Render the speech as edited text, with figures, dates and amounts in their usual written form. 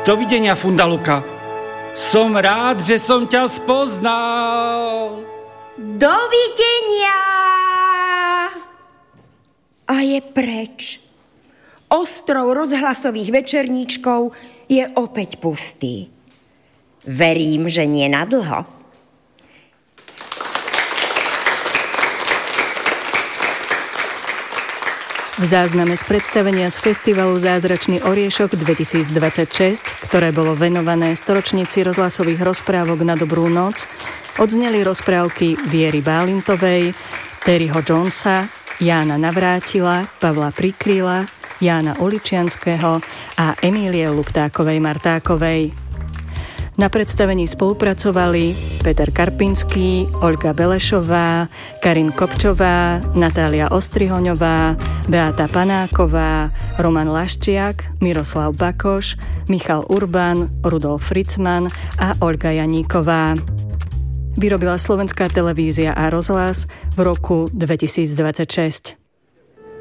Dovidenia, Fundaluka. Som rád, že som ťa spoznal. Dovidenia! A je preč. Ostrov rozhlasových večerníčkov je opäť pustý. Verím, že nie nadlho. V zázname z predstavenia z festivalu Zázračný oriešok 2026, ktoré bolo venované storočnici rozhlasových rozprávok Na dobrú noc, odzneli rozprávky Viery Bálintovej, Terryho Jonesa, Jána Navrátila, Pavla Prikryla, Jána Uličianského a Emílie Luptákovej-Martákovej. Na predstavení spolupracovali Peter Karpinský, Olga Belešová, Karin Kopčová, Natália Ostrihoňová, Beata Panáková, Roman Laščiak, Miroslav Bakoš, Michal Urban, Rudolf Fritzman a Olga Janíková. Vyrobila Slovenská televízia a rozhlas v roku 2026.